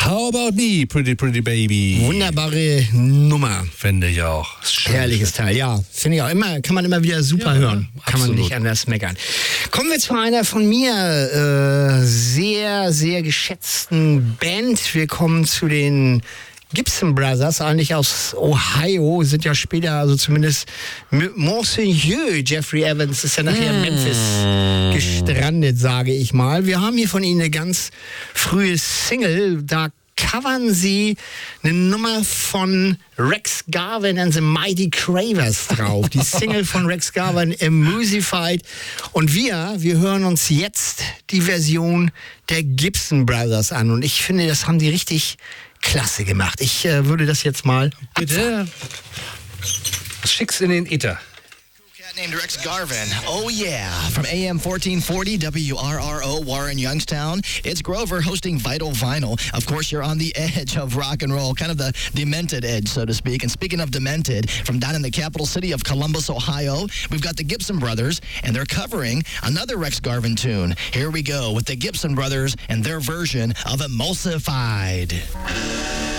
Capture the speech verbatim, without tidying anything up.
How About Me, Pretty Pretty Baby. Wunderbare Nummer. Finde ich auch. Herrliches Teil, ja. Finde ich auch. Immer, kann man immer wieder super ja, hören. Kann absolut. man nicht anders meckern. Kommen wir zu einer von mir äh, sehr, sehr geschätzten Band. Wir kommen zu den Gibson Brothers, eigentlich aus Ohio, sind ja später, also zumindest Monsieur Jeffrey Evans ist ja nachher in Memphis gestrandet, sage ich mal. Wir haben hier von ihnen eine ganz frühe Single, da covern sie eine Nummer von Rex Garvin and the Mighty Cravers drauf. Die Single von Rex Garvin, Musified. Und wir, wir hören uns jetzt die Version der Gibson Brothers an. Und ich finde, das haben die richtig klasse gemacht. Ich äh, würde das jetzt mal bitte schick's in den Äther. Named Rex Garvin. Oh yeah. From A M fourteen forty W R R O Warren Youngstown, it's Grover hosting Vital Vinyl. Of course, you're on the edge of rock and roll, kind of the demented edge, so to speak. And speaking of demented, from down in the capital city of Columbus, Ohio, we've got the Gibson Brothers, and they're covering another Rex Garvin tune. Here we go with the Gibson Brothers and their version of Emulsified.